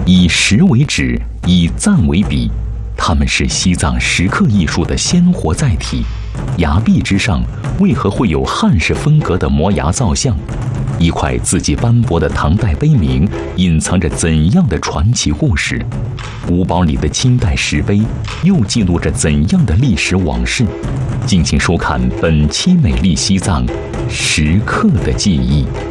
以石为纸，以赞为笔，它们是西藏石刻艺术的鲜活载体。崖壁之上为何会有汉式风格的摩崖造像？一块字迹斑驳的唐代碑铭隐藏着怎样的传奇故事？五宝里的清代石碑又记录着怎样的历史往事？敬请收看本期《美丽西藏·石刻的记忆》。